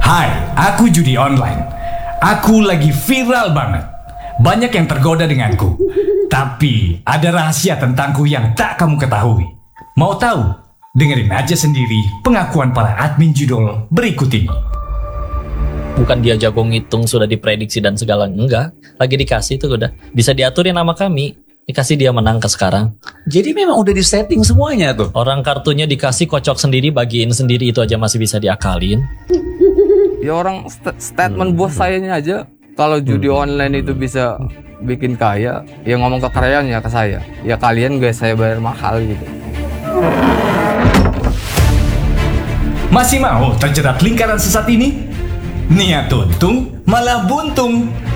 Hai, aku judi online. Aku lagi viral banget. Banyak yang tergoda denganku. Tapi ada rahasia tentangku yang tak kamu ketahui. Mau tahu? Dengerin aja sendiri pengakuan para admin judul berikut ini. Bukan dia jago ngitung sudah diprediksi dan segala, enggak. Lagi dikasih tuh udah bisa diaturin nama kami. Dikasih dia menang ke sekarang. Jadi memang udah disetting semuanya tuh. Orang kartunya dikasih kocok sendiri, bagiin sendiri, itu aja masih bisa diakalin. Ya orang statement bos sayanya aja kalau judi online itu bisa bikin kaya, ya ngomong kekayaannya ke saya. Ya kalian guys, saya bayar mahal gitu. Masih mau terjerat lingkaran sesat ini? Niat untung malah buntung.